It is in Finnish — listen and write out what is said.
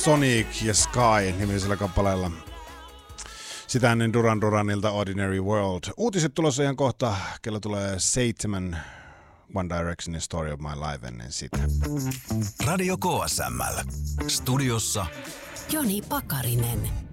Sonic ja Sky nimisellä kappaleella. Sitä ennen Duran Duranilta Ordinary World. Uutiset tulossa ihan kohta. Kello tulee 7. One Directionin Story of My Life ennen sitä. Radio KSML. Studiossa Joni Pakarinen.